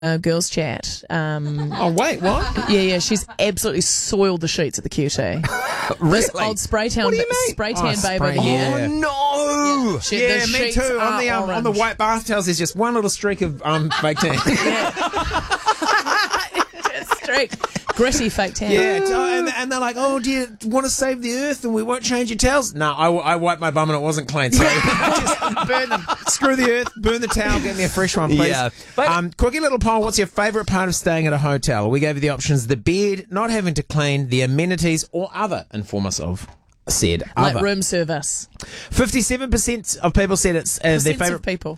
girls' chat. Oh, wait, what? Yeah, she's absolutely soiled the sheets at the QT. Really? This old spray tan babe over spray, here. yeah. Oh, no! The Me sheets too. are On the orange. white bath towels, there's just one little streak of fake tan. Streak. Gritty fake tan. And they're like, oh, do you want to save the earth and we won't change your towels? No, I wiped my bum and it wasn't clean. So just burn them. Screw the earth, burn the towel, get me a fresh one, please. Yeah. Quickie little poll, what's your favourite part of staying at a hotel? We gave you the options, the bed, not having to clean, the amenities, or other. Inform us of said Like other. room service. 57% of people said it's their Percents favourite. of people.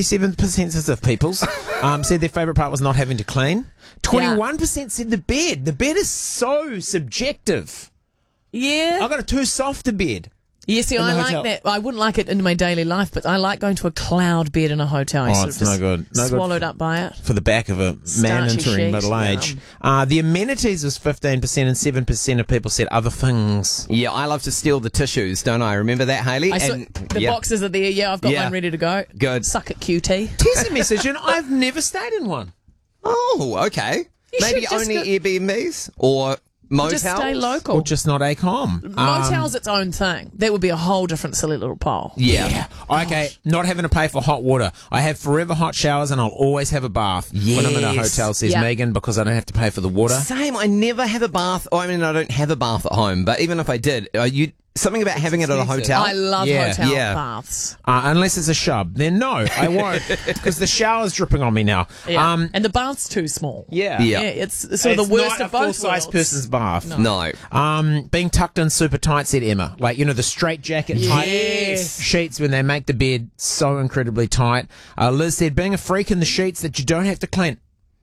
57% of people said their favourite part was not having to clean. 21% said the bed. The bed is so subjective. Yeah. I've got a too soft a bed. Yeah, see, in the I like hotel. that. I wouldn't like it in my daily life, but I like going to a cloud bed in a hotel. I sort it's of just no good. No good swallowed up by it. For the back of a man Starchy entering sheet, middle age. The amenities was 15% and 7% of people said other things. Yeah, I love to steal the tissues, don't I? Remember that, Hayley? The boxes are there. Yeah, I've got one ready to go. Good. Suck it, QT. Text a message and I've never stayed in one. Oh, okay. You Maybe should just only go- Airbnbs or motels? Just stay local. Or just not ACOM. Motel's its own thing. That would be a whole different silly little poll. Yeah. Okay, not having to pay for hot water. I have forever hot showers and I'll always have a bath when I'm in a Yes. hotel, says Yeah. Megan, because I don't have to pay for the water. Same. I never have a bath. I mean, I don't have a bath at home, but even if I did, something about having it at a hotel. I love Yeah. hotel Yeah. baths. Unless it's a shub. Then no, I won't. Because the shower's dripping on me now. Yeah. And the bath's too small. Yeah. Yeah. It's sort of the worst not of both a full-size worlds. person's bath. No. Being tucked in super tight, said Emma. Like, the straight jacket tight Yes. sheets when they make the bed so incredibly tight. Liz said, being a freak in the sheets that you don't have to clean.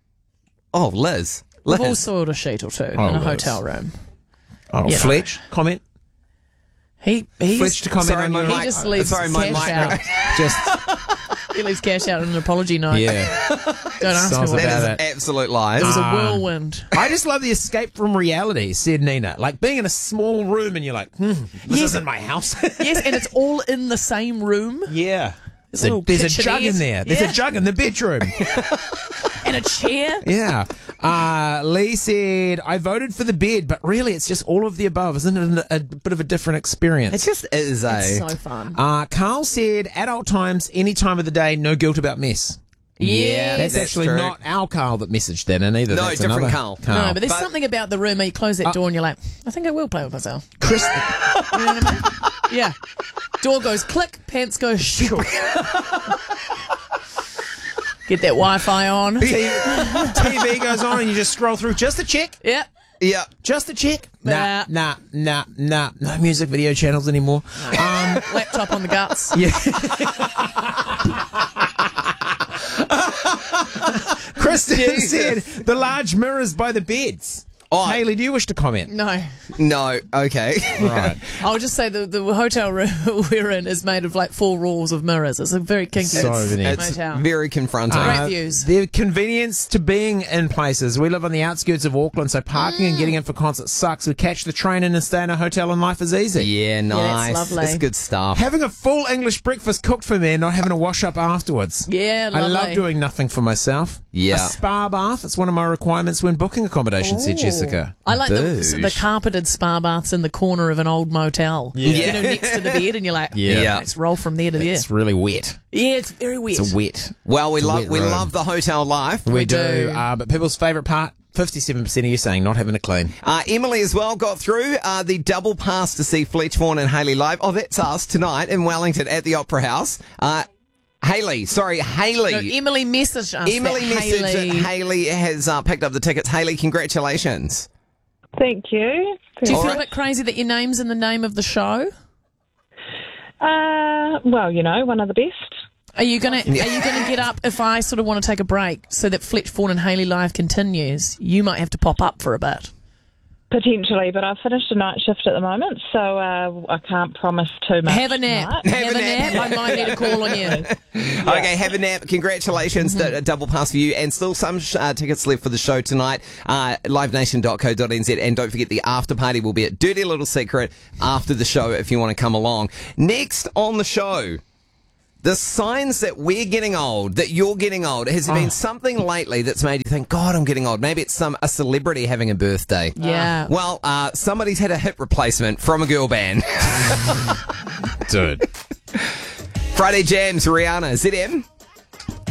Oh, Liz. We've all soiled a sheet or two in a Liz. hotel room. Oh, You know. Fletch, comment. He's Fletch to comment Sorry, on my your... he just leaves Sorry, my cash mic- out. Just, He leaves cash out on an apology note. yeah. Don't ask Sounds me what about that That it. is absolute lies. is. It was a whirlwind. I just love the escape from reality, said Nina. Like being in a small room and you're like, this isn't my house. Yes, and it's all in the same room. Yeah. little There's a jug kitchenette. in there. There's Yeah. a jug in the bedroom. And a chair. Yeah. Lee said, I voted for the bed, but really it's just all of the above. Isn't it a bit of a different experience? It just is It's so fun. Carl said, adult times, any time of the day, no guilt about mess. Yeah, That's actually true. not our Carl that messaged that in either. No, That's different another Carl. No, but there's But- something about the room where you close that door and you're like, I think I will play with myself. Chris, You know what I mean? Yeah. Door goes click, pants go shoo. Get that Wi-Fi on. TV goes on and you just scroll through just to check. Yep. Yeah. Just to check. Nah. Nah. No music video channels anymore. Laptop on the guts. Yeah. Kristen said the large mirrors by the beds. Oh. Hayley, do you wish to comment? No. No. Okay. Right. I'll just say the hotel room we're in is made of like 4 rolls of mirrors. It's a very kinky So many. It's motel. very confronting. Great views. The convenience to being in places. We live on the outskirts of Auckland, so parking and getting in for concerts sucks. We catch the train in and stay in a hotel and life is easy. Yeah, nice. lovely. That's good stuff. Having a full English breakfast cooked for me and not having to wash up afterwards. Yeah, I lovely. love doing nothing for myself. Yeah. A spa bath. It's one of my requirements when booking accommodation, said Jessica. I like the Boosh. carpeted spa baths in the corner of an old motel. Yeah. You know, next to the bed, and you're like, Yeah. let's roll from there to there. It's really wet. Yeah, it's very wet. It's a wet. Well, we It's a love wet room. the hotel life. We do. do. But people's favourite part, 57% of you saying not having to clean. Emily as well got through the double pass to see Fletch Vaughan and Hayley live. Oh, that's us tonight in Wellington at the Opera House. Haley. No, Emily messaged us. Emily that messaged that Hayley. Haley has picked up the tickets. Haley, congratulations. Thank you. Do you All feel right. a bit crazy that your name's in the name of the show? Well, one of the best. Are you gonna get up if I sort of want to take a break so that Fletch Vaughan and Hayley live continues? You might have to pop up for a bit. Potentially, but I've finished a night shift at the moment, so I can't promise too much. Have a nap. tonight. Have a nap. I might need a call on you. Okay, have a nap. Congratulations. A double pass for you. And still some tickets left for the show tonight. livenation.co.nz. And don't forget the after party will be at Dirty Little Secret after the show if you want to come along. Next on the show, The signs that we're getting old, that you're getting old. Has there been something lately that's made you think, God, I'm getting old? Maybe it's a celebrity having a birthday. Yeah. Well, somebody's had a hip replacement from a girl band. Dude. Friday Jams, Rihanna, ZM.